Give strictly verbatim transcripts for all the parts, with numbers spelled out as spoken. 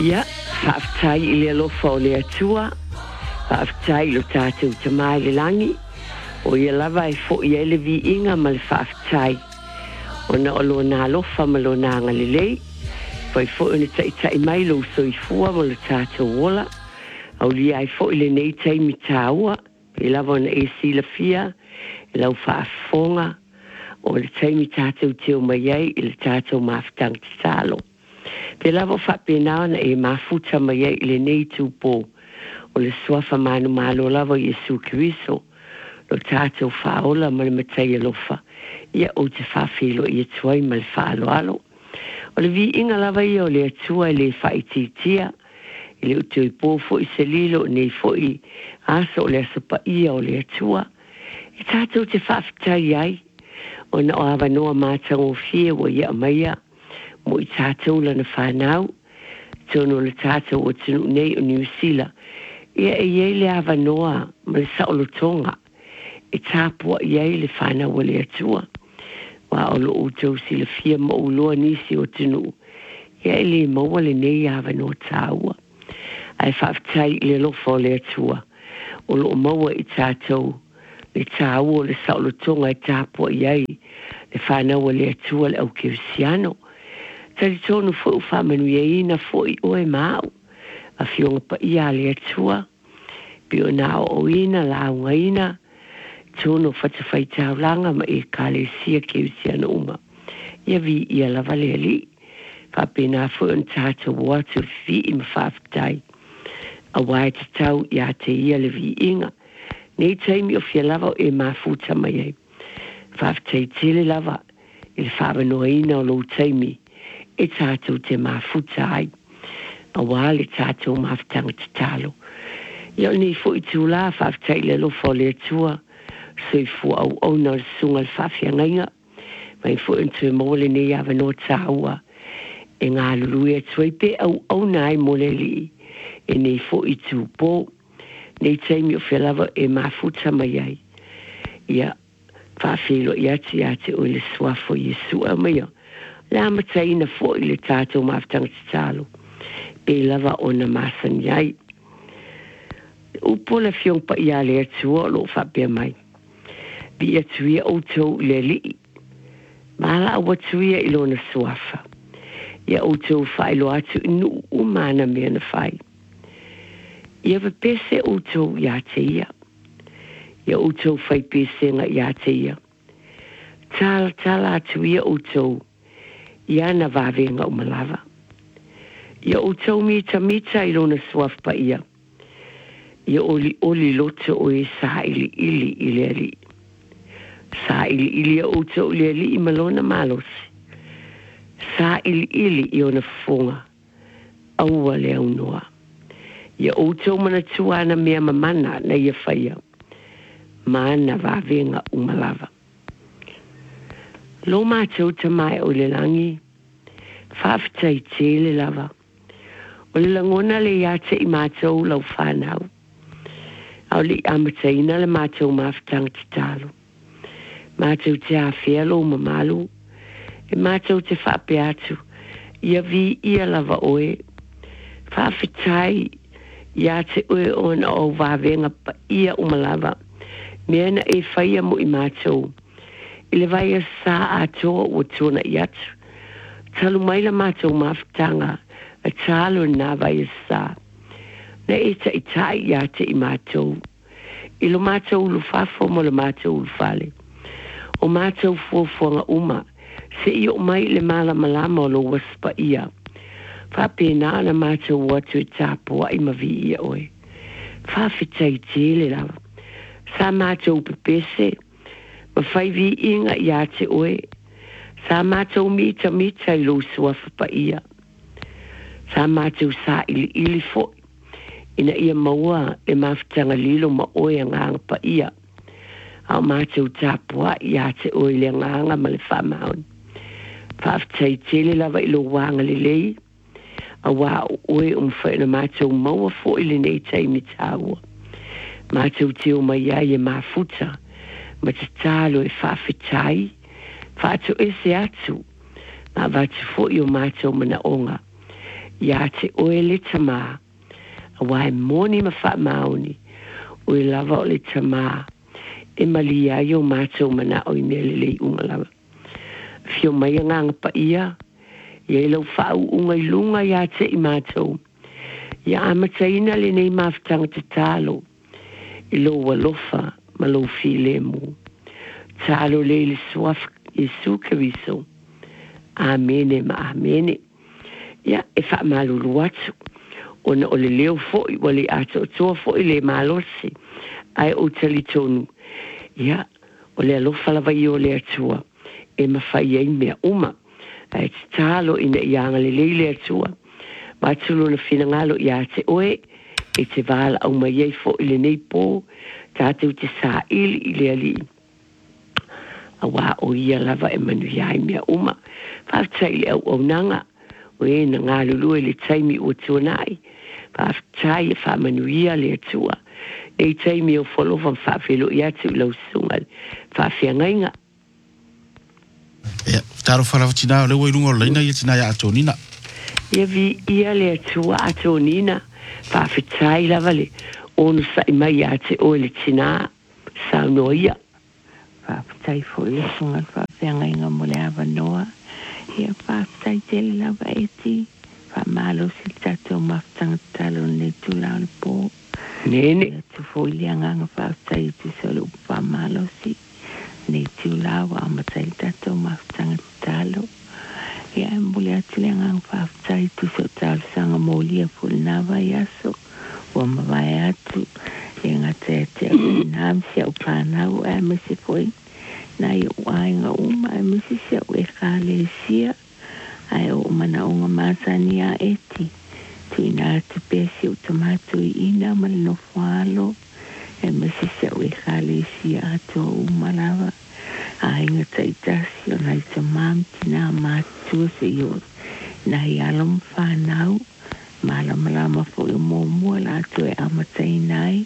Ia, whaaftai i le alofa o le atua, whaaftai lo tātou tamai le langi, o ia lava e fo i ele vi inga ma le whaaftai. O na olo na alofa ma lo na ngalilei, fai fo ina tai tai mai lo soi fua ma lo tātou wola, au li ai fo i le nei tai mi tāua, e lava na e sila fia, e lau whaafonga, o le tai mi tātou teo mai ai, i le tātou maafutang te talo. Pe lava whapena na e mafuta mai ai le nei tūpō o le suafa manu malo lava Yesu Kiriso lo tātou whaola ma le matai alofa ia o te whawhelo i atuai ma le whaaloalo. O le vi inga lava ia o le atua i le whaititia i le utu i pō fo i se lilo nei fo i aso o le asapa ia o le atua. E tātou te whawhitai ai o na o awa noa mātango fie wa ia maia mo i tātou lana whanau, tono le tātou o tunu nei o New Zealand. Ia e iei le awa noa, ma le saolotonga, e tāpua iei le whanau o le atua. Wa o lo utou si le fia ma uloa nisi o tunu. Ia e le maua le nei awa noa tāua. Ai whaftai le lofa o le atua. O lo maua i tātou, le tāua o le saolotonga e tāpua iei le whanau o le atua le au kirisiano. Tari tonu fo ufa manu ye ina fo i oe mau. A fionga pa ia le atua. Pio nao o ina la unga ina. Tono fata fai taulanga ma e kale sia ke usiana uma. Ia vi ia la vale ali. Fa pena fo un tata watu fi im faftai. A wai te tau ia te ia le vi inga. Nei taimi o fia lava o e mafuta mai e. Faftai tele lava. Il whabanoa ina o lo taimi. E tātou te mafuta ai. A wale tātou mafutanga te talo. Ia ni fo i tūla whaftai le lofa le atua. Soi fo au au na sunga le whawhiangainga. Mai fo intu e mole ne awa no tāua. E ngā lulu e tuai pe au au nai mole li. E nei fo i tūpō. Nei taimi o whelava e mafuta mai ai. Ia whawhelo i ati ati o le suafo Yesu a mai o. La mataina fo i le tātou maftang te talo. Pe lava o na masan iai. Upo la fiong pa ia le atua lo whapea mai. Bi atuia o tau le li. Mala awa tuia i lo na suafa. Ia o tau whai lo atu inu umana mea na whai. Ia wa pese o tau ia te ia. Ia o tau whai pese nga ia te ia. Tala tala atuia o tau. Ia na wawenga o malava. Ia o tau mita mita i lona suaf pa ia. Ia oli oli loto o e sa ili ili ili ali. Sa ili ili o tau ili ali i malona malosi. Sa ili ili i ona fonga. Aua le au noa. Ia o tau mana tuana mea mamana na ia whaia. Maana wawenga o malava. Lo mātou tamai o le langi, whawhitai tele lava. O le langona le iate i mātou lau whanau. Au li amataina le mātou mawhitang te talo. Mātou te awhia lo mamalu, e mātou te whape atu, ia vi ia lava oe. Whawhitai iate oe ona o wawenga pa ia umalava. Meana e whaia mo i mātou. I le vai a sa atoa o tona i atu. Talu mai la mātou mawhitanga, a talo na vai a sa. Na e ta i tai i ate i mātou. I lo mātou ulu whafo mo le mātou ulu whale. O mātou fuafuanga uma, se i o mai le mala malama o lo waspa ia. Whapena na mātou watu i tāpua i mavi ia oe. Whawhitai tele lava. Sa mātou pepese, ma fai vi inga i ate oe. Sa mātou mita mita i lo suafa pa ia. Sa mātou sa ili ili fo. Ina ia maua e mawhitanga lilo ma oe a nganga pa ia. Au mātou tāpua i ate oe le nganga ma le whamaun. Whawhitai tele lava i lo wanga le lei. A wā oe umwha ina mātou maua fo ili nei taimi tāua. Mātou teo mai ai e mafuta. Ma te talo e whawhitai, whātou e se atu, ma wātu fo i o mātou mana onga. ia te oe le tamā. A wai moni ma wha maoni. Ui lava o le tamā. E mali ai o mātou mana o i mele le unga lava. Fio mai a nganga pa ia. Ia lau whau unga i lunga ia te i mātou. Ia amataina le nei mawhtanga te tālo. I lo walofa ma lo fi le mu. Tālo le le suaf i sukariso. Amene ma amene. Ia e wha malulu atu. Ona o le leo foi wale ato toa foi le malosi. Ai o tali tonu. Ia o le alofa lava i o le atua. E mawhai ei mea uma. Ai te tālo ina ianga le leile atua. Matulu na finangalo i a te oe. E te wala au mai ei fo i le nei pō. Tātou te sā ili i le ali. A wā o ia lava e manu iai mea uma. Whaftai le au au nanga. O e na ngā lulu e le taimi o tuanai. Whaftai e whamanu ia le atua. E taimi o wholofa whawhelo i atu lau sungal. Whawhiangainga. Ia, taro wharawa tina o lewa i runga o leina i tina ia ato nina. Ia vi ia le atua ato nina. Whawhitai lava le. Ono sa i mai a te o le tina. Sauno ia. Whawhitai fo i sungal whawhiangainga mo le awa noa. Ia whātai te lawa e ti. Whamalo si tato maftanga talo ne tūlau le pō. Nene. Ia tu fōi lianganga whātai tu solo whamalo si. Ne tūlau amatai tato maftanga talo. Ia mbole atu lianganga whātai tu so talo sanga mōlia pulinawa iaso. Wa mawai atu. Ia ngate te au nāmsi au pānau e mese fōi. Nai o ainga uma e misi se o e kāle sia. Ai o mana o ngā mātani a eti. Tu ina atu pēsi o tamatu i ina mali no whālo. E misi se o e kāle sia atu o uma lawa. A inga taitasi o nai ta mamti nā mātua se i o. Nai alam whānau. Mala malama fo i mō mua la atu e amatai nai.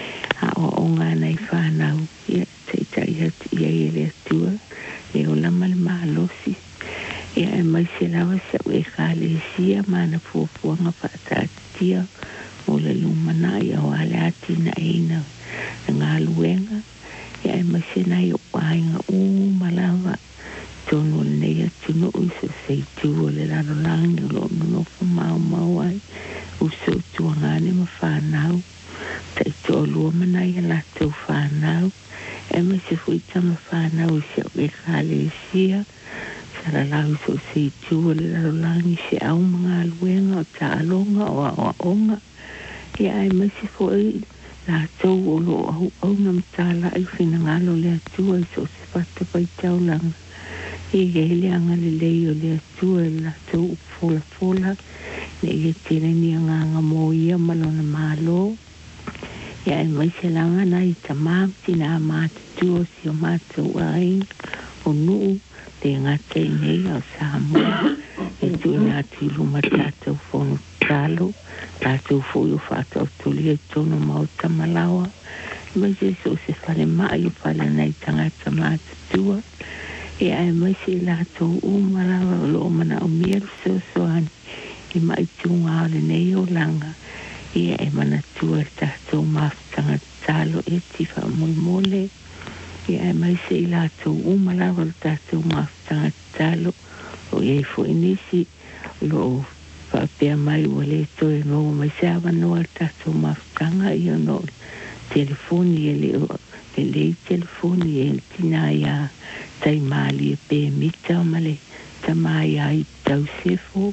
A o o ngā nei whānau. Ia teitai hatu ia i le atua. E o lama le mahalosi. Ia e mai se lawa se o e kāle sia mana fuafuanga whaatatia. Mo le lumana ia o ale ati na eina. Ngā luenga. Ia e mai se nai o ainga o malawa. Tono le nei atu no uso seitu o le laro langi o lo mnofa mau mau ai. Uso tuangane ma whanau. Tai tō lua mana ia la tau whanau. E me se fuitanga whanau se o e kāle sia. Sara lau so se tua le laro langi se au mga luenga o ta alonga o a onga. Ia e me se fui la tau o lo au au nam tala ai whina ngalo le atua i so se pata pai tau langa. I e le anga le lei o le atua e la tau fola fola. Ne i e tere ni a nganga mo ia malona malo. Ia e mai se langa na i ta mamti na mata tua si o mata uai o nuu te ngate nei au Samoa. E tu ina ati luma tātou whono talo, tātou whoio whātau tuli e tono mau tamalawa. Mai se so se whale mai o whale nei tangata mata tua. Ia e mai se lātou umarawa o lo mana o mielu so soani. I mai tunga ale nei o langa. Ia e mana tua e tātou mawhtanga talo e tifa mole. Ia e mai se i lātou umalawa o tātou mawhtanga talo. O e fo inisi lo whapea mai o le toe no mai se awa no al tātou mawhtanga. Ia no telefoni e le o le le telefoni e tina ia tai mali e pe mita o male ta mai ai tau sefo.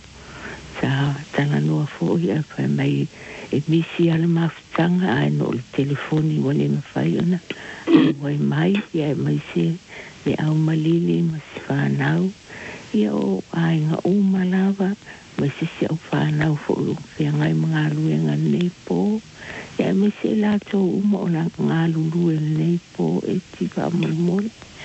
Ta tala noa fo ia whai mai e misi ala mawhtanga ai no le telefoni wale mawhai ona. Wai mai ia e mai se le au malili ma si whanau. Ia o ainga o malawa mai se se au whanau fo o whiangai mga luenga nei po. Ia e mai se lato uma o la ngā lulu e nei po e tika mulmole.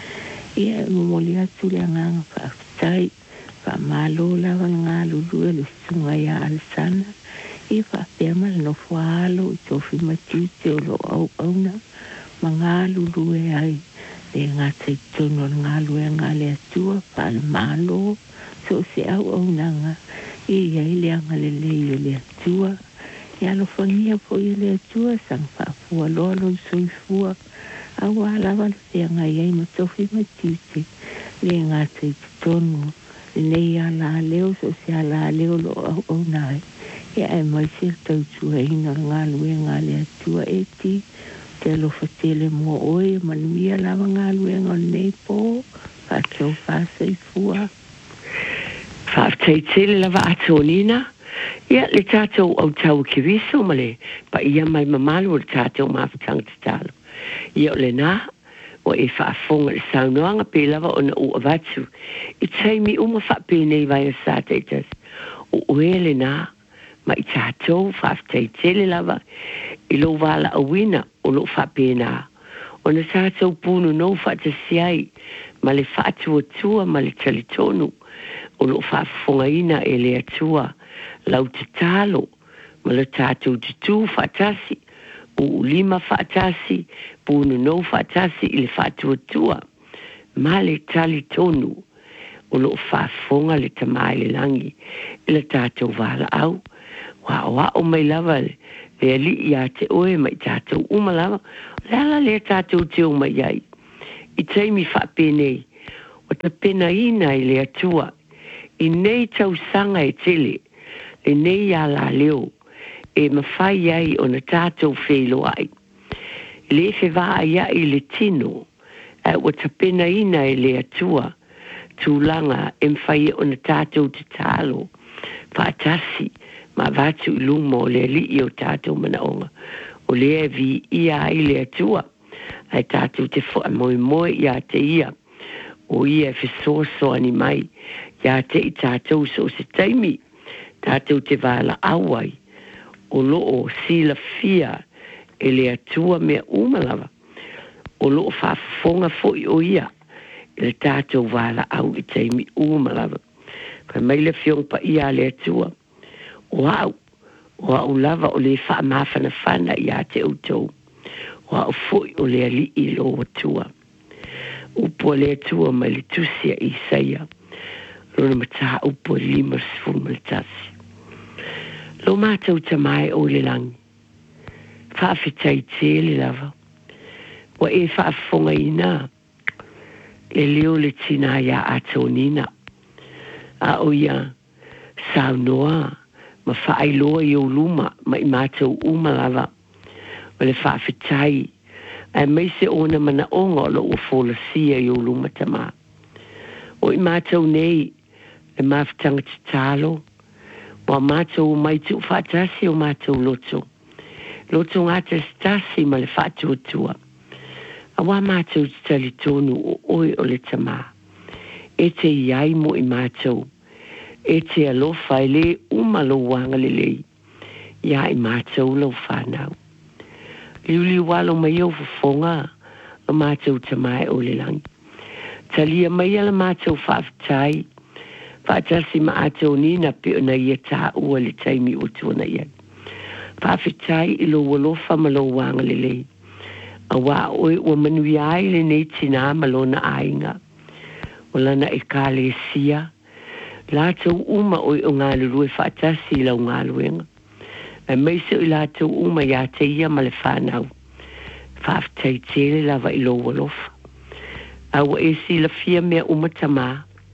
Ia e mulmole atu le nganga whaftai. Whamalo lawa ngā lulu e le sunga ia alisana. I whapea mala no whaalo i tofi matiute o lo au auna. Ma ngā lulu e ai. Le ngā teitono ngā lue ngā le atua. Whale malo. So se au au nanga. ia i le anga le le i le atua. Ia lo fangia po i le atua sang whaafua lolo i soifua. A wala wala te anga iai ma tofi ma tute. Le ngata i tonu. Le nei a la leo so se a la leo lo au au nai. Ia e mai se tau tua ina ngā lue ngā le atua e ti. Te lo fatele mo oe manuia lava ngā lue ngā nei po. Ka tau whaasa i fua. Whaaftai tele lava atonina. Ia le tātou au tau ki viso male. Pa ia mai mamalu le tātou mawhatang te talo. Ia o le nā. O e whaafonga le saunoanga pe lava o na ua watu. I taimi uma whaapene vai a sāteitas. O oe le nā. Ma i tātou whaaftai tele lava. I lo wala awina o lo whaapena. O na tātou punu no whaatasiai. Ma le whaatua tua ma le talitonu. O lo whaafonga ina e le atua. Lau te talo. Ma le tātou te tū whaatasi. O lima whaatasi. Punu no whaatasi i le whaatua tua. Ma le talitonu. O lo whaafonga le tamai le langi. I le tātou wala au. Wa wa o mai lava le ali ia te oe mai tātou uma lava. Lala le tātou te o mai ai. I teimi whaapenei. O ta pena ina i le atua. I nei tau sanga e tele. Le nei a la leo. E mawhai ai o na tātou whelo ai. Le fe waa ia i le tino. E o ta pena ina i le atua. Tūlanga e mwhai o na tātou te talo. Whaatasi. Ma vatu i lumo le li i o tātou manaonga. O le e vi ia i le atua. Ai tātou te fua moi moi ia te ia. O ia e fisoso ani mai. Ia te i tātou so se taimi. Tātou te vala awai. O loo sila fia e le atua mea umalawa. O loo whaafonga foi o ia. E le tātou vala au i taimi umalawa. Kai mai le fiong pa ia le atua. Wow, wow lava o le wha mawhana whana i a te utou. Wow fui o le ali i lo atua. Upo le atua mai le tusia i saia. Rona mataha upo lima sifuru mai tasi. Lo mātou tamai o le langi. Whaafitai te le lava. Wa e whaafonga ina. Le leo le tina ia atonina. A o ia saunoa. Ma whaai loa i o luma, ma i mātou uma lava. Ma le whaafitai. Ai mai se ona mana onga o lo o whola sia i o luma tama. O i mātou nei, e mawhitanga te talo. Wa mātou mai tu whaatasi o mātou loto. Loto ngata stasi ma le whaatua tua. A wa mātou te tali tonu o oi o le tama. E te iai mo i mātou. E te alofa i le umalo wanga le lei. Ia i mātou lau whanau. Liuli walo mai au fufonga o mātou tamai o le langi. Talia mai ala mātou whaafitai. Whaatasi ma atou nina pe o na ia tā ua le taimi o tuana ia. Whaafitai i lo walofa ma lo wanga le lei. A wā oe ua manui ai le nei tina ma lo na ainga. O lana e kā le sia. Lātou uma oi o ngā lurue whaatasi lau ngā luenga. E meise i lātou uma ia te ia ma le whanau. Whaaftai tele lava i lo walofa. Awa e si la fia mea uma tamā.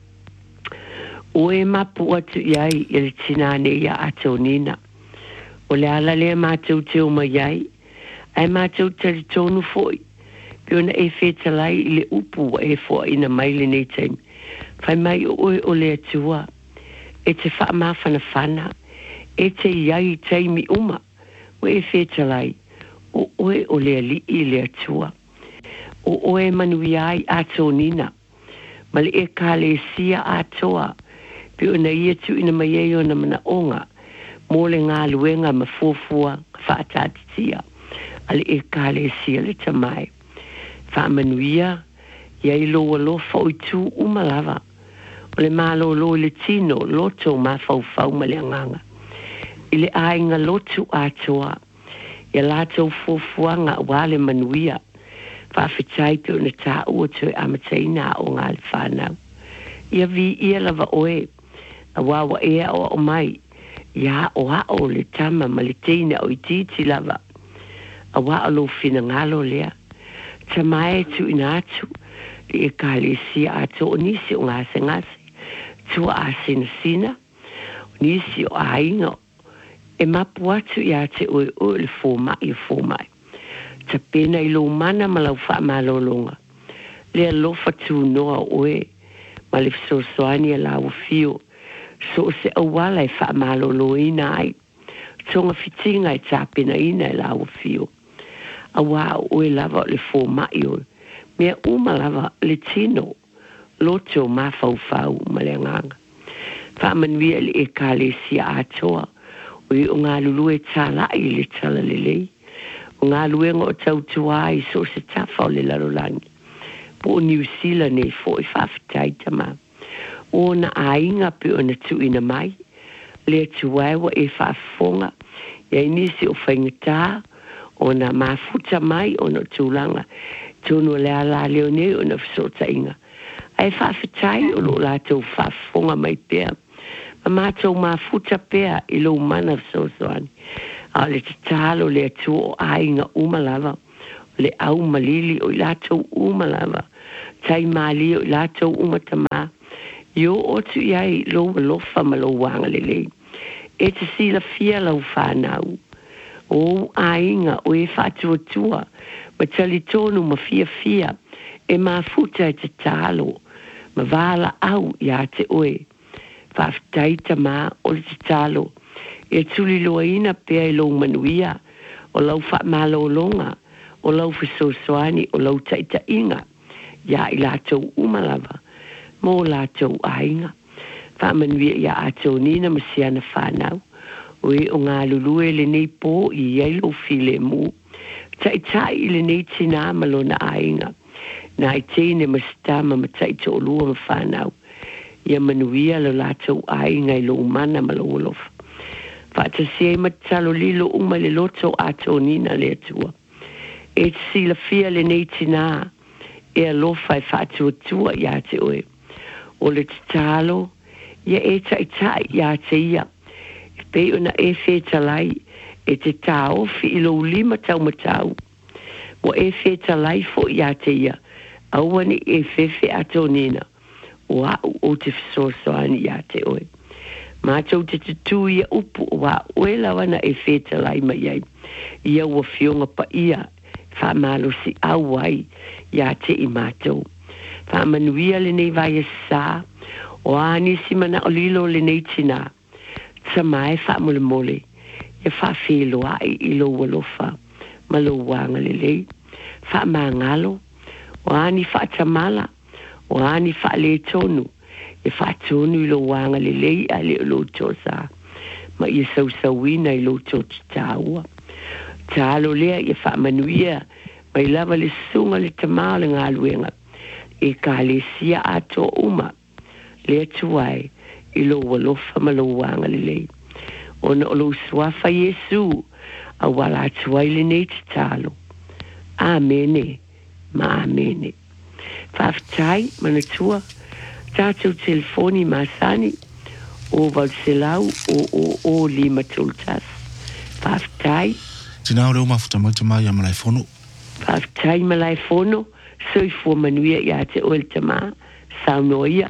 O e mapu atu iai i le tinane ia atou nina. O le ala lea mātou te uma iai. Ai mātou tari tonu foi. Piona e whetalai i le upu e fua ina maile nei taimi. Fai mai oe o le atua. E te wha mawhana whana. E te iai taimi uma. O e whetalai. O oe o le ali i le atua. O oe manui ai ato nina. Ma le e ka le sia atoa. Pe o na ia tu ina mai eo na mana onga. Mo le ngā luenga ma fuafua whaatatitia. Ale e ka le sia le tamai. Wha manuia. Iai loa lofa o tu umalava. O le malo lo le tino loto ma fau fau ma le anganga. I le ainga loto atoa. Ia lato fuafuanga wale manuia. Whawhitai pe o na tā ua tue amataina o ngā le whanau. Ia vi ia lava oe. Awa wa ea o o mai. Ia o a o le tama ma le teina o i titi lava. Awa o lo fina ngalo lea. Tamae tu ina atu. I e ka le si ato o nisi o ngase ngase. Tua a sina sina. Nisi o a inga. E mapu atu i ate o e o le fōma i fōma. Ta pena i lo mana ma lau wha malolonga. Lea lofa tu noa oe. Ma le fisosoani a lau fio. So se awala e wha malolo ina ai. Tonga fitinga e ta pena ina e lau fio. Awa oe lava le fōma i oe. Mea uma lava le tino. Loto ma fau fau ma le nganga. Wha manuia le e ka le sia atoa. Oi o ngā lulu e tala i le tala le lei. O ngā luenga o tau tua i so se tafa o le larolangi. Po o New Zealand e fo i whawhitai tama. O na ainga pe o na tu ina mai. Le tuaiwa e whawfonga. Ia inisi o whaingatā. O na mafuta mai o na tūlanga. Tūnu le ala leo ne o na fisota inga. Ai whawhitai o lo la tau whawfonga mai pēr. Ma mātou mafuta pēr i lo mana fisosoani. A le te talo le atu o ainga umalava. Le au malili o i lātou umalava. Tai mali o i lātou umatama. Yo otu iai lo lofa ma lo wanga le lei. E te sila fia lau whanau. O ainga o e whatua tua. Ma tali tonu ma fia fia. E mafuta e te talo. Ma wala au ia te oe. Whaftaita ma o le te talo. E tuli loa ina pēa i lo manuia. O lau wha malolonga. O lau fisosoani. O lau taita inga. Ia i lātou umalava. Mō lātou ainga. Wha manuia ia atou nina masiana whanau. Oe o ngā lulue le nei pō i ielo file mu. Taitai i le nei tina malona ainga. Nā i teine mastama ma taito o lua ma whanau. Ia manuia lo lātou ainga i lo umana ma lo olofa. Whata siei matalo lilo uma le loto ato nina le atua. E te sila fia le nei tina. E alofa e whatua tua ia te oe. O le te talo. Ia e taitai ia te ia. E pei ona e whetalai. E te taofi i lo lima tau matau. Mo e whetalai fo ia te ia. Auani e whewhe ato nina. Wa o te fisosoani ia te oe. Mātou te tutu ia upu wa oe lawana e whetalai mai ai. Ia ua fionga pa ia. Wha malo si au ai ia te i mātou. Wha manuia le nei vai e sā. O ani si mana o lilo le nei tina. Tsa mai wha mole mole. Ia wha whelo ai i lo walofa. Ma lo wanga le lei. Wha mangalo. O ani wha tamala. O ani wha le tonu. E wha tonu i lo wanga le lei a le lo tosa. Ma ia sau sauina i lo toti tāua. Tālo lea i wha manuia. Mai lava le sunga le tamao le ngā luenga. E ka le sia ato uma. Le tuai i lo walofa ma lo wanga le lei. Ona o lo swafa Yesu. A wala tuai le nei te talo. Amene. Ma amene. Whaftai manatua. Tātou telefoni masani. O valselau o o o lima tultas. Whaftai. Tina o reo mafuta mauta mai a malai fono. Whaftai malai fono. Soi fua manuia i a te oel tama. Saunoia.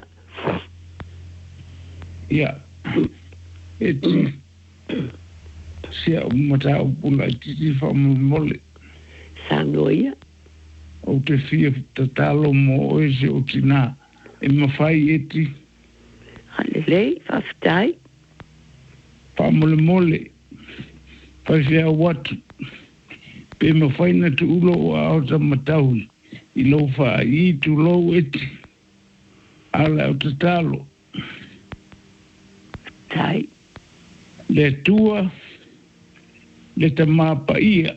Ia. E ti. Sia umata o pula i titi wha mole. Saunoia. O te fia tatalo mo oe se o tina. E mawhai e ti. Halelei, whaftai. Wha mole mole. Whai sea watu. Pe mawhai na tu ulo o ao ta matau. I lo wha i tu lo e ti. Ala o tatalo. Tai. Le tua. Le ta mapa ia.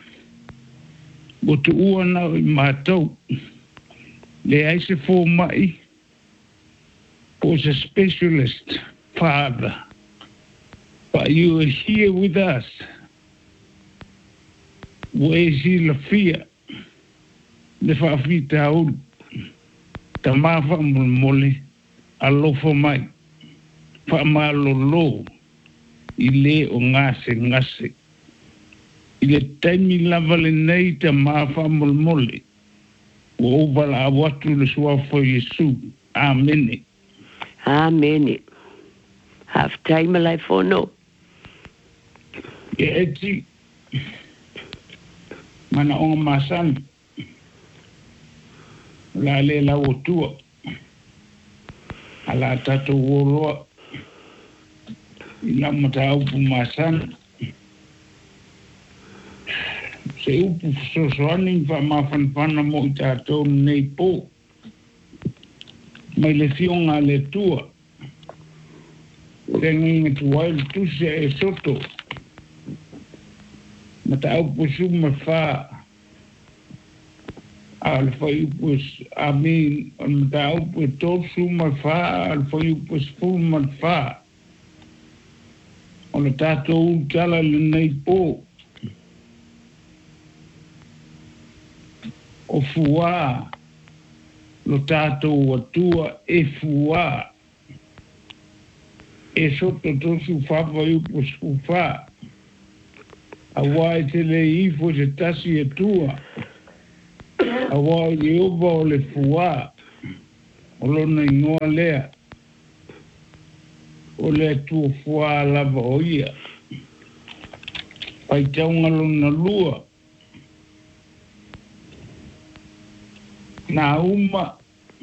O te ua na i mātou. Le aise fō mai. Was a specialist father. But you are here with us. Where's la fia? Le whawhita au. Ta mawha mole. Alofa mai. whamalolo i le o ngase ngase. I le taimi lava le nei te maa whamolmole o ovala a watu le suafo Yesu. Amene. Amene. Haftai malai fono. E eti mana o masani la le la otua ala tato woloa ila mata upu masani se upu sosoani fa mafanfana mo i tato nei po mai le fionga le tua tengi tuai tu se e soto mata upu suma fa al foi pues a mí mata upu to suma fa al foi pues fuma fa o le tato utala le nei po o fua lo tato atua e fua e sotto to su fa foi pues fa a wai te le ifo se tasi e tua. A wai le uva o le fua. O lona ingoa lea. O le tua fua lava o ia. Pai taunga lona lua. Na uma.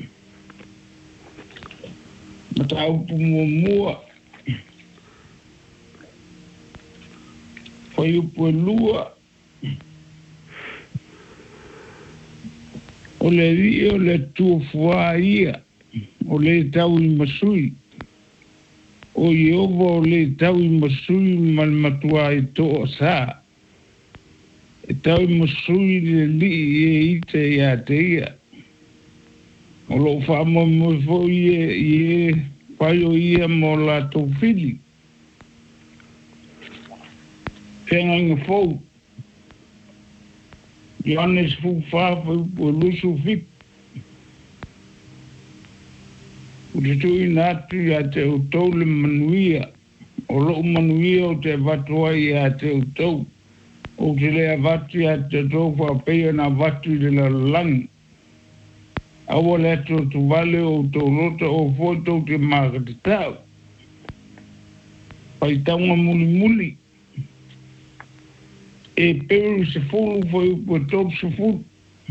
Mata upu mua mua. Foi upu e lua. O le ri o le tua fua ia. O le tau i masui. O Iova o le tau i masui mal matua i to sa. E tau i masui le li e ite i a te ia. O lo whaama mo fo i e pai o ia mo la tau fili. Penga fou. Ioannes fu fafa po lusu fik. O te tui natu ia te utau le manuia. O lo manuia o te vatua ia te utau. O te lea vatu ia te tau whapea na vatu le la langi. Awa le ato tu vale o tau rota o foto te magati tau. Pai taunga muli muli. E peru se fulu foi po top se fulu.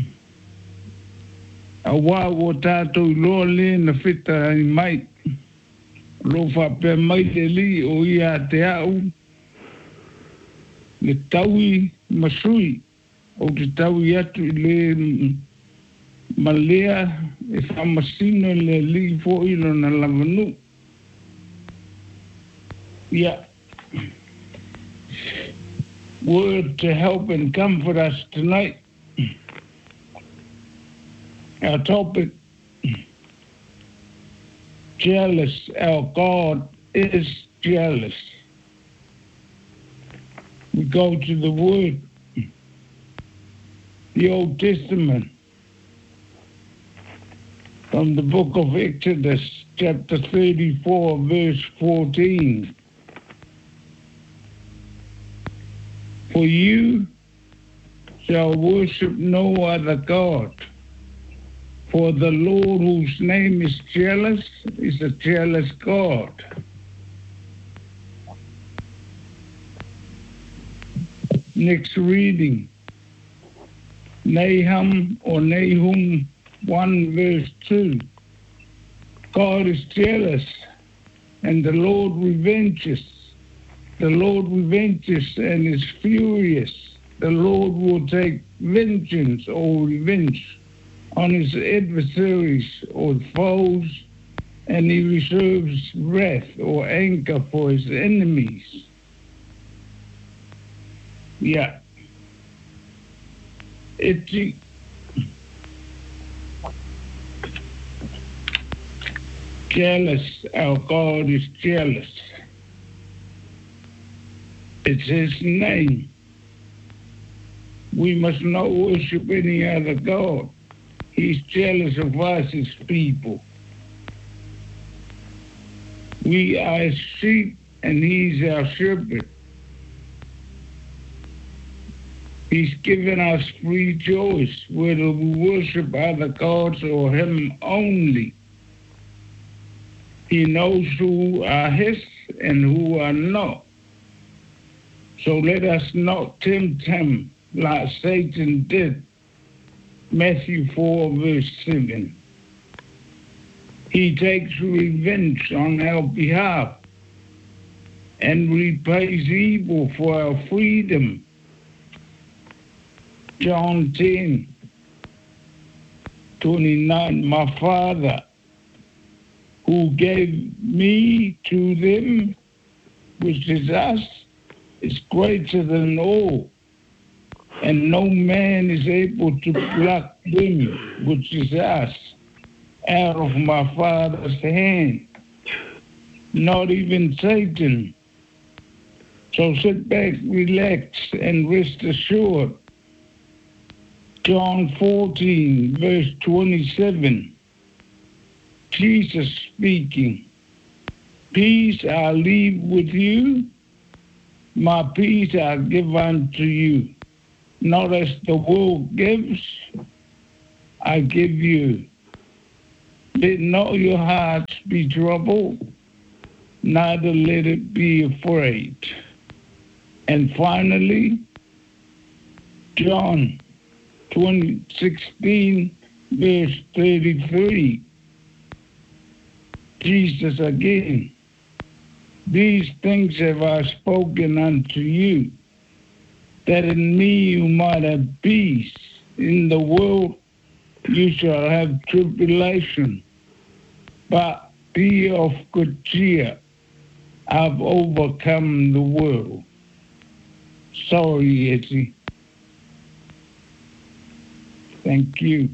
A wā o tātou i loa le na whita i mai. Lo whapea mai te li o ia te au. Le taui masui. O te taui atu i le malea e whamasino le li fo ilo na lavanu. Ia. Word to help and comfort us tonight. Our topic, jealous. Our God is jealous. We go to the Word, the Old Testament, from the book of Exodus, chapter thirty-four, verse fourteen. For you shall worship no other God. For the Lord, whose name is jealous, is a jealous God. Next reading. Nahum or Nahum one verse two. God is jealous and the Lord revenges. The Lord revenges and is furious. The Lord will take vengeance or revenge on his adversaries or foes, and he reserves wrath or anger for his enemies. Yeah. It's jealous. Our God is jealous. It's his name. We must not worship any other God. He's jealous of us as people. We We are his sheep, and he's our shepherd. He's given us free choice whether we worship other gods or him only. He knows who are his and who are not. So let us not tempt him like Satan did. Matthew four, verse seven. He takes revenge on our behalf and repays evil for our freedom. John ten, twenty-nine, my Father, who gave me to them, which is us, is greater than all, and no man is able to pluck them, which is us, out of my Father's hand, not even Satan. So sit back, relax, and rest assured. John fourteen, verse twenty-seven, Jesus speaking, peace I leave with you, my peace I give unto you. Not as the world gives, I give you. Let not your hearts be troubled, neither let it be afraid. And finally, John twenty, sixteen, verse thirty-three, Jesus again, these things have I spoken unto you, that in me you might have peace. In the world you shall have tribulation, but be of good cheer. I've overcome the world. Sorry, Ezzy. Thank you.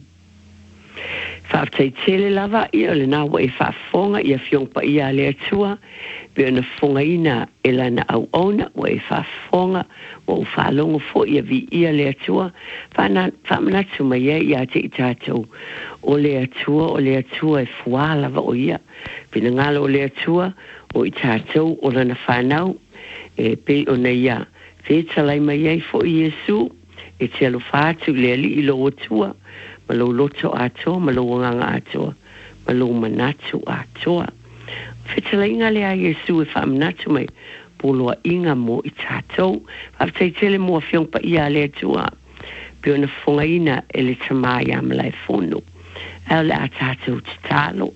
Whaaftaitele lava ia le nā wa e whaafonga ia whiongpa ia le atua pe ona fonga ina e lana au ona wa e whaafonga wa u whaalongo fo ia vi ia le atua whamanatu mai ia ia te i tātou o le atua o le atua e fualava o ia pina ngalo o le atua o i tātou o lana whanau e pe ona ia whetalai mai ia fo i Yesu e te alo whātu le ali i lo atua malo loto atoa, malo nganga atoa, malo manatu atoa. Whetala inga lea Yesu e whamanatu mai, poloa inga mo i tātou, whaftai tele mua whiongpa ia lea tua, pe ona whonga ina e le tamai amalai whono, au le a tātou te tālo.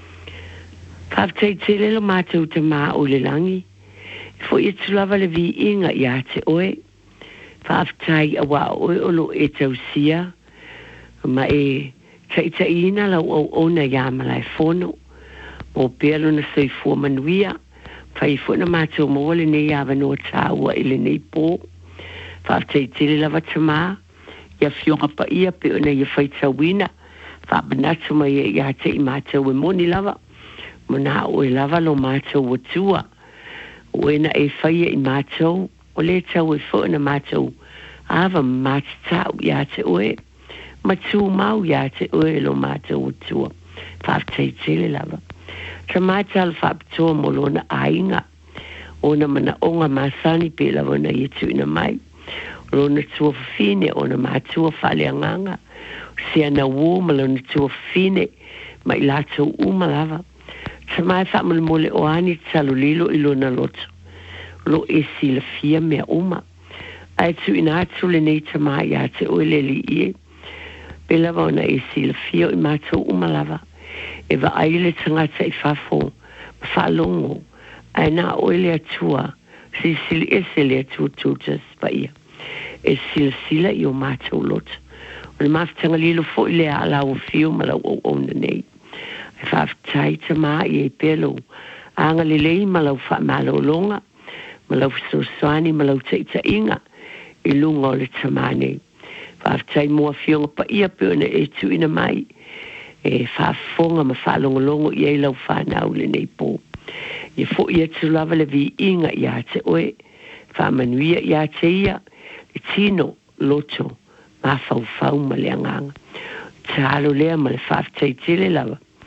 Whaftai tele lo mātou te mā o le langi, fo i tulava le vi inga i a te oe, whaftai awa oe olo e tausia, ma e taita ina lau au ona ia malai fono o pelo na soifua manuia fai funa mātou mo le nei awa no tāua ele nei pō whaaftaitele lava tamā ia whionga pa ia pe ona ia whai tawina whaabanatu mai ia te i mātou e moni lava mona o e lava lo mātou o tua o ena e whai i mātou o le tau e funa mātou awa mātitau ia te oe matu mau ia te oe lo mātou utua. Whaaftai tele lava. Ta mātal whaapitoa mo lona ainga. Ona mana onga māsani pe lava na yetu ina mai. Lona tua fine ona mātua whale anganga. Sia na wō ma lona tua fine mai lātou uma lava. Ta mai whaamul mole o ani talo lilo i lona loto. Lo e sila fia mea uma. Ai tu ina atu le nei ta mai ia te oe le li ie. Pela vauna e sila fio i mātou umalava. E wa aile tangata i whafo, ma whalongo, ai nā oile atua, si sili e sili atua tūtas pa ia. E sila sila i o mātou lot. O le mawhitanga lilo fo i lea ala o fio ma lau o ona nei. E whawhitai ta mā i e pelo, anga le lei ma lau wha malo longa, ma lau fisoswani ma lau teita inga, i lunga o le ta nei. Whaftai mua whionga pa ia peona e tu ina mai. E whafonga ma whalongolongo i ei lau whanau le nei pō. I fo ia tu lava le vi inga i a te oe. Whamanuia i a te ia. I tino, loto, ma whau whau ma le anganga. Tālo lea ma le whaftai tele lava.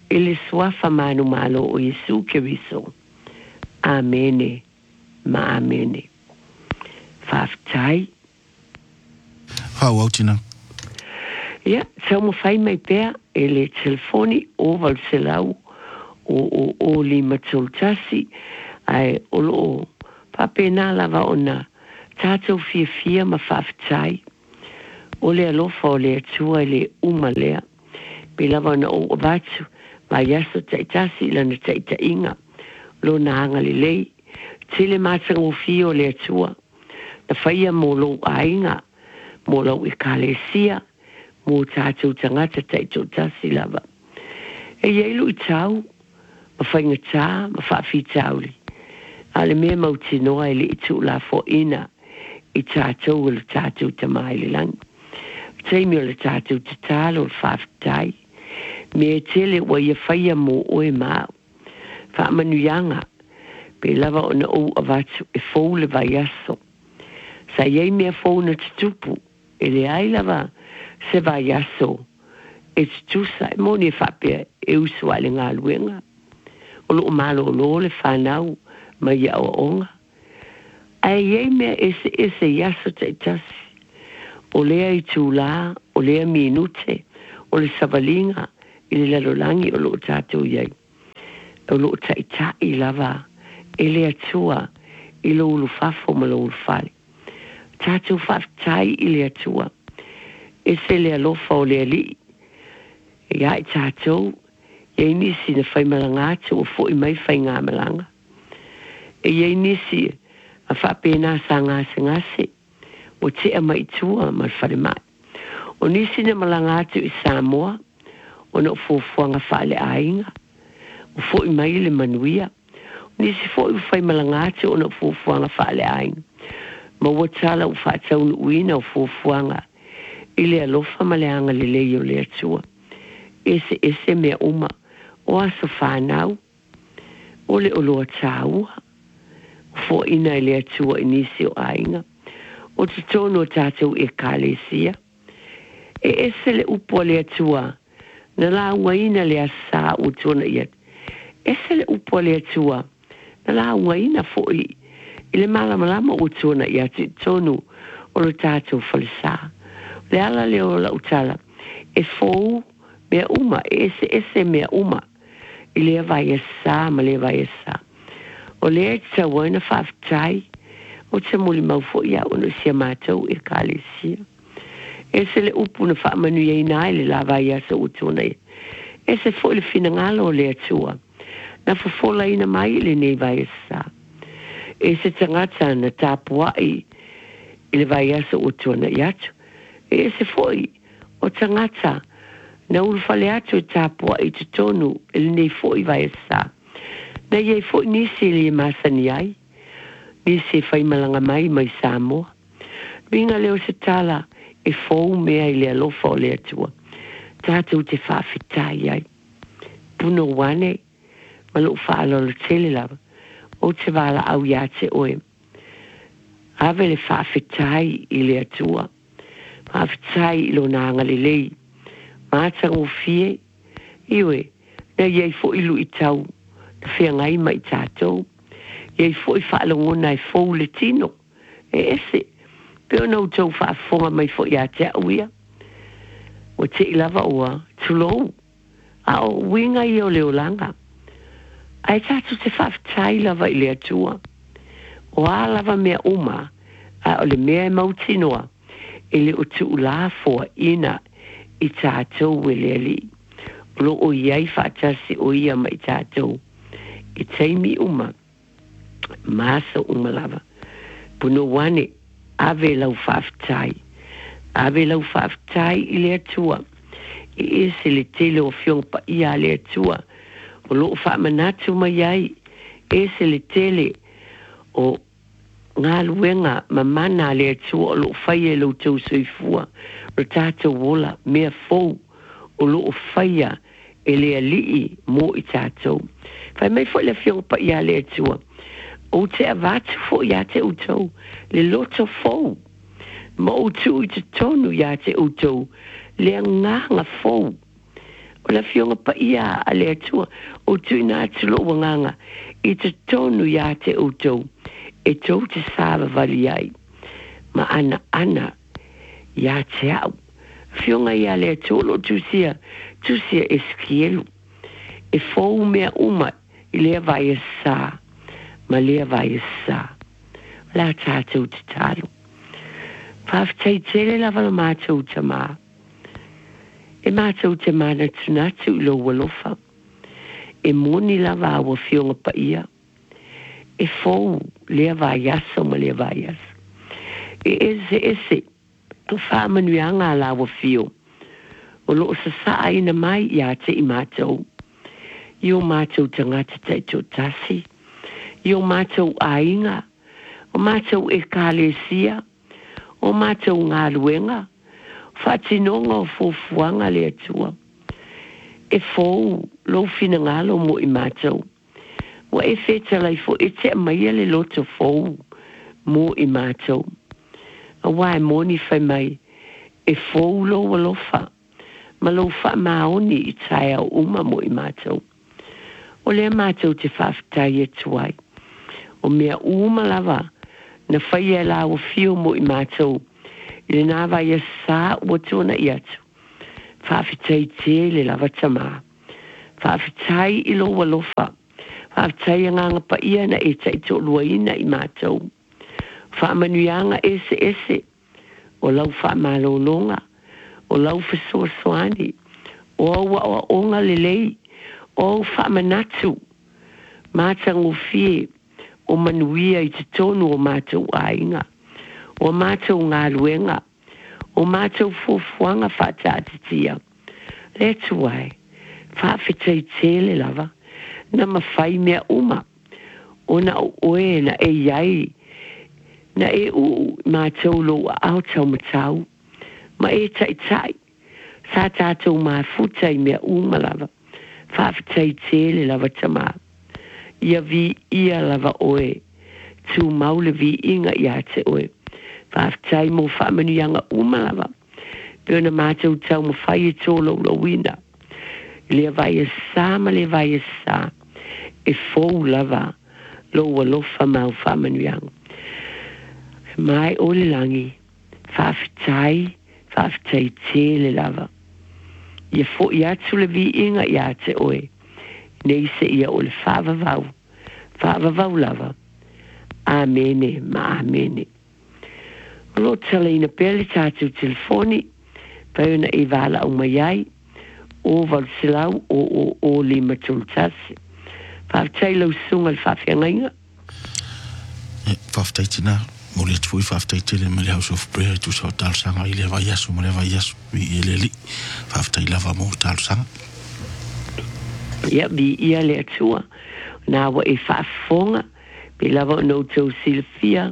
e le suafa manu malo o Yesu Keriso. Amene, ma amene. Whaftai. Hau au tina. Ia, tau mo whai mai pēr e le telefoni o Valselau o, o, o li matultasi ai o lo papena lava ona tātou fia fia ma whaftai. O le alofa o le atua le uma lea. Pe lava ona o vatu ma yaso taitasi lana taita inga. Lo na anga le lei. Tele matanga o fia o le atua. Na whaia mo lo ainga. Mo lo i kalesia. Mo tātou tangata taito tasi lava. E ieilu i tau. Ma whainga tā. Ma whaafi tauli. Ale mea mautinoa e le i tu la fo ina. I tātou o le tātou tamai le langi. Taimi o le tātou te tālo o le whaafitai. Me e tele wa ia whaia mo oe mao. Whaamanuianga. Pe lava o na o avatu e fou le vai aso. Sa iei mea fou na tutupu. E le ai lava se vai aso. E tutusa e moni e whapea e usua le ngā luenga. O lo malo o lo le whanau ma ia o onga. Ai iei mea ese ese yaso te tasi. O lea i tūlā, o lea minute, o le savalinga, i le lalolangi o loo tātou iei. O loo taita i lava, e lea tua, i lo ulu fafo ma lo ulu fale. Tātou whaftai i lea tua. E se lea lofa o lea li. E ai tātou, e nisi na whai malangata o fo i mai whai ngā malanga. E e nisi a whapena sa ngase ngase. O te a mai tua ma whare mai. O nisi na malanga atu i Samoa, o na ufuafuanga whale ainga, o fo i mai le manuia, o nisi fo i whai malanga atu o na ufuafuanga whale ainga. Ma watala u whaatau nu uina o ufuafuanga, i le alofa ma le anga le lei o le atua. Ese ese mea uma, o aso whanau, o le oloa tāua, o fo ina i le atua i nisi o ainga. O te tono tātou e kālesia. E ese le upo le atua, na la waina le asa o tona iat. Ese le upo le atua, na la waina foi, i le malamalama o tona iat, i tono o le tātou falisa. Le ala le o la utala, e fou mea uma, ese ese mea uma, i le vai asa, ma le vai asa. O le e ta waina whaftai, o te muli mau fo ia ono sia mātou e kālesia. E se le upu na whaamanu iei nai le lava ia sa utona e. E se fo le fina ngalo o le atua. Na fofola ina mai le nei vai asa. E se tangata na tāpua i le vai asa utona i atu. E se fo i o tangata na ulufale atu e tāpua i te tonu e le nei fo i vai asa. Na iei fo i nisi le masani ai. Nisi fai malanga mai mai Samoa. Vinga leo se tala e fou mea i le alofa o le atua. Tātou te whaafitai ai. Puno wane, malu whaalo le tele lava. O te wala au ia te oe. Ave le whaafitai i le atua. Whaafitai i lo nanga le lei. Mātang o fie. Iwe, na iei fo ilu i tau. Na whia ngai mai tātou. Iei foi whaalongona e fou le tino. E ese, peo nau tau whaafonga mai fo ia te auia. O te ilava oa, tulou. A o winga i o leolanga. Ai tātou te whaafitai lava i le atua. O a lava mea uma, a o le mea e mautinoa, e le o tu la foa ina i tātou e le ali. O lo o iai whaatasi o ia mai tātou. I teimi uma. Masa umalava. Puno wane, ave lau whaafitai. Ave lau whaafitai i le atua. I ese le tele o fiongpa i a le atua. O loo whaamanatu mai ai. Ese le tele o ngā luenga mamana le atua. O loo whaia lau tau soifua. O tātou wola mea fou. O loo whaia e le alii mo i tātou. Whai mai fo le fiongpa i a le atua. O te avatu fo ia te utou, le loto fo. Ma o tu i te tonu ia te utou, le nganga fo. O la fionga pa ia a le atua o tuina atu lo wanganga i te tonu ia te utou e tau te sāwa vali ai ma ana ana ia te au fionga ia le atua lo tusia tusia eskielu e fōu mea uma i lea vai e sā ma lea vai e sā la tātou te talo whaafitai tele lava la mātou te maa e mātou te mana tunatu i lo walofa. E moni lava awa fionga pa ia. E fōu lea vai aso ma lea vai aso. E ese ese, o whaamanuanga la awa fio. O loo sa saa ina mai ia te i mātou. I o mātou tangata te to tasi. I o mātou ainga. O mātou e kālesia. O mātou ngā luenga. Whatinonga o fōfuanga le atua. E fōu, lo fina ngalo mo i mātou. Wa e whetalai fo e te maia le loto fōu mo i mātou. A wae moni whai mai, e fōu lo walofa. Ma lo wha maoni i tae au uma mo i mātou. O lea mātou te whaafitai e tuai. O mea uma lava, na whai e la o fio mo i mātou. I le nā vai a sā ua tōna i atu. Whaafitai te le lava tamā. Whaafitai i lo walofa. Whaafitai a nganga pa ia na e tai tō luaina i mātou. Whaamanuianga ese ese. O lau whaamalolonga. O lau whasoasoani. O aua o onga lelei. O whaamanatu. Mātango fie. O manuia i te tonu o mātou ainga. O mātou ngā luenga, o mātou fōfuanga whātātitia. Le tuai, whāwhitai tēle lava, na mawhai mea uma, o na oe na e iai, na e u mātou loa au tau matau, ma e tai tai, sa tātou mā futai mea uma lava, whāwhitai tēle lava tamā. Ia vi ia lava oe, tū maule vi inga ia te oe. Whaafitai mo whaamanuianga umalawa. Pēna mātou tau mo whai e tōlo lo wina. Lea vai e sā ma lea vai e sā. E fōu lava lo walofa mau whaamanuianga. Mai o le langi. Whaafitai, whaafitai tēle lava. Ia fō i atu le vi inga i ate oe. Nei se ia o le whaavavau. Whaavavau lava. Amene ma amene. Lo tala ina pele tātou telefoni, pēuna e wala au mai ai, o valsilau o o o lima tultasi. Whaafitai lau sunga le whaafiangainga. Whaafitai tina, mo le tui whaafitai tele ma le House of Prayer, tu sa o talsanga i le vai asu, ma le vai asu, i le li. Whaafitai lava mo talsanga. Ia, vi ia le atua, nā wa e whaafonga, pe lava o nou tau silfia,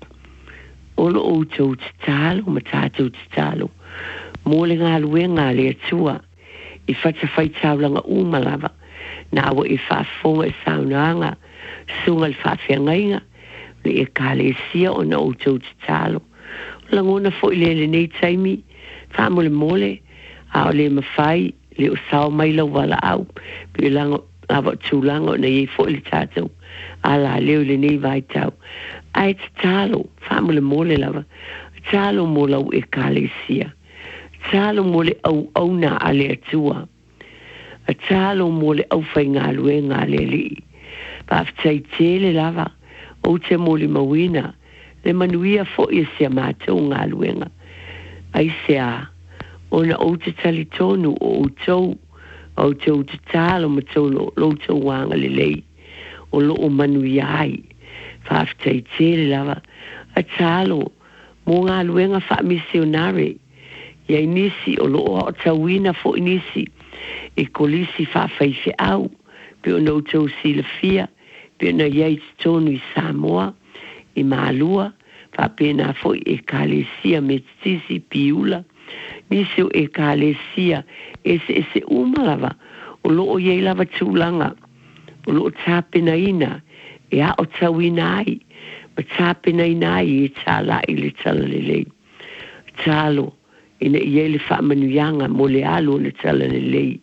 Olo o tau te talo, ma tātou te talo. Mōle ngā luenga le atua. I whata whai taulanga umalawa. Nā wa i whaafonga e saunanga. Sunga le whaafiangainga. Le e kālesia o na o tau te talo. Langona fo i lele nei taimi. Whaamole mole. A o le mawhai. Le o sao mai lau wala au. Pio lango awa tūlanga o na ye fo i le tātou. Ala leo le nei vai tau. Ai te talo, whamule mole lava, talo mo lau e kālesia, talo mole au au na ale atua, talo mole au whai ngā lue ngā le li, whaafitai tele lava, o te mole mawina, le manuia fo i sea mātou ngā luenga, ai sea, o na o te tali tonu o o tau, o tau te talo ma tau lo, lo tau wanga le lei, o lo o manuia ai, whaafitai tere lava, a talo, mō ngā luenga wha misionare, iai nisi o loo o tawina fo nisi, e kolisi whaafaife au, pe o nou tau sila fia, pe o na iai tonu i Samoa, i Maalua, whaapena fo e kālesia me tisi piula, nisi o e kālesia, ese ese umalava, o loo iai lava tūlanga, o loo tāpena ina, e a o tawina ai, ma tāpena ina ai e tāla i le tala le lei. Tālo, ina i ele whaamanuianga mo le alo le tala le lei,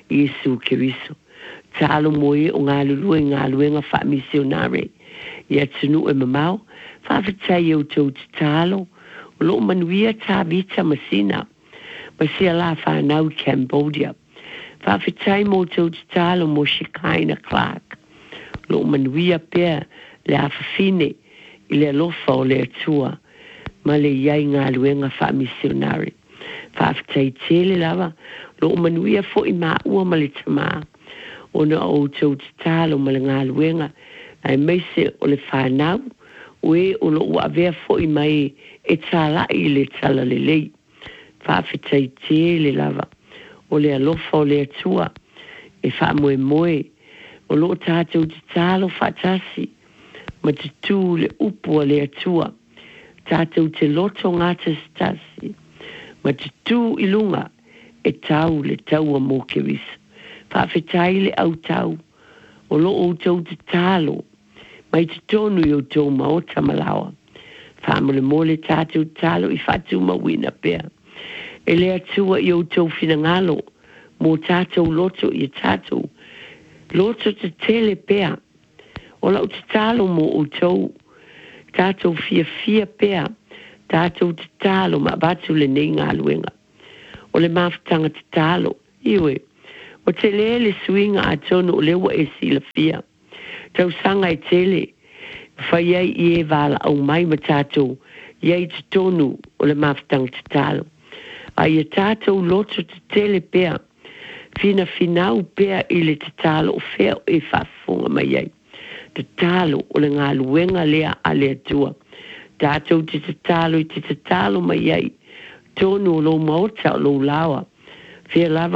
Yesu Kiriso. Talo moe o ngā lulu e ngā luenga wha misionare. Ia tunu e mamau, whawhitai au tau te talo, o lo manuia tā vita masina, masia la whanau Cambodia. Whawhitai mo tau te talo mo Shekinah Clark. Lo manuia pēr le awhawhine i le lofa o le atua, ma le iai ngā luenga wha misionare. Whawhitai tele lava, lo manuia fo i maa ua ma le tamaa, o na o tau te talo ma le ngā luenga, ai meise o le whanau, o e o lo ua vea fo i mai e tāla i le tala le lei. Whawhitai tele lava, o le alofa o le atua, e wha moe moe, o lo tātou te talo whatasi, ma te tū le upua le atua, tātou te loto ngata stasi, ma te tū ilunga, e tau le taua mō Kiriso. Whawhitai le au tau, o lo o tau te talo, mai te tonu i o tau maota malawa. Whamule mole tātou talo i whatu mawina pēr. E le atua i o tau finangalo, mō tātou loto i tātou, loto te tele pēr. O lau te talo mō o tau, tātou fia fia pēr, tātou te talo ma batu le nei ngā luenga. O le mawhtanga te talo, iwe, o te lele swinga a tono o lewa e sila fia. Tau sanga e tele, whai ai i e wala au mai ma tātou, iei te tonu o le mawhtanga te talo. Ai e tātou loto te tele pēr, fina finau pēr i le te talo o whea e whafunga mai ai. Te talo o le ngā luenga lea a lea tua. Tātou te te talo i te te talo mai ai, tonu o lo maota o lo lawa. Whia lava